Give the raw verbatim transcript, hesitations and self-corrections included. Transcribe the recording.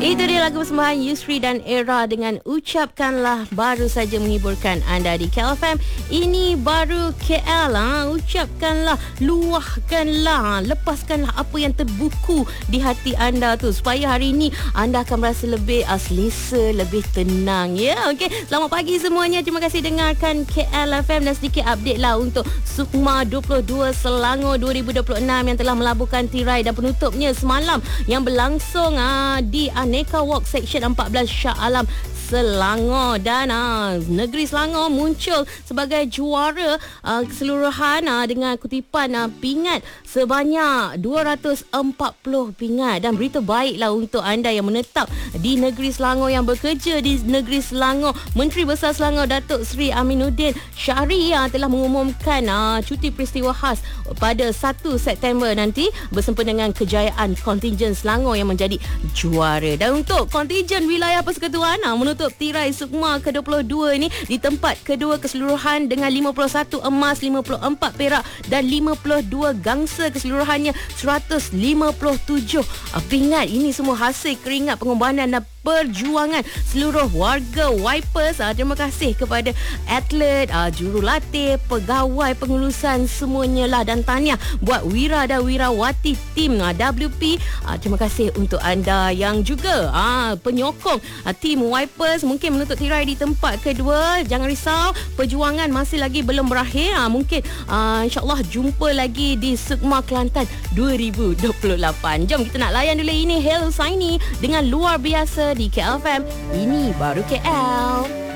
Itu dia lagu persembahan Yusri dan Era dengan Ucapkanlah, baru saja menghiburkan anda di K L F M. Ini baru K L, ha? Ucapkanlah, luahkanlah, lepaskanlah apa yang terbuku di hati anda tu, supaya hari ini anda akan merasa lebih uh, selesa, lebih tenang, ya. Okey, selamat pagi semuanya. Terima kasih dengarkan K L F M dan sedikit update lah untuk Sukma dua puluh dua Selangor dua ribu dua puluh enam yang telah melabuhkan tirai dan penutupnya semalam yang berlangsung uh, di Aneka Walk Section empat belas Shah Alam Selangor, dan uh, negeri Selangor muncul sebagai juara uh, keseluruhan uh, dengan kutipan uh, pingat sebanyak dua ratus empat puluh pingat. Dan berita baiklah untuk anda yang menetap di negeri Selangor, yang bekerja di negeri Selangor. Menteri Besar Selangor Datuk Seri Aminuddin Syahri uh, telah mengumumkan uh, cuti peristiwa khas pada satu September nanti bersempena dengan kejayaan kontingen Selangor yang menjadi juara. Dan untuk kontingen wilayah persekutuan uh, menutup tirai Sukma ke dua puluh dua ini di tempat kedua keseluruhan dengan lima puluh satu emas, lima puluh empat perak dan lima puluh dua gangsa, keseluruhannya seratus lima puluh tujuh pingat. Ini semua hasil keringat, pengorbanan dan perjuangan seluruh warga Wipers. Uh, terima kasih kepada atlet, uh, jurulatih, pegawai pengurusan semuanya lah, dan tahniah buat wira dan wirawati tim uh, W P. Uh, terima kasih untuk anda yang juga uh, penyokong uh, tim Wipers mungkin menutup tirai di tempat kedua. Jangan risau, perjuangan masih lagi belum berakhir. uh, Mungkin uh, insyaAllah jumpa lagi di Sukma Kelantan dua ribu dua puluh lapan. Jom kita nak layan dulu ini Hail Husaini dengan Luar Biasa di K L F M. Ini baru K L.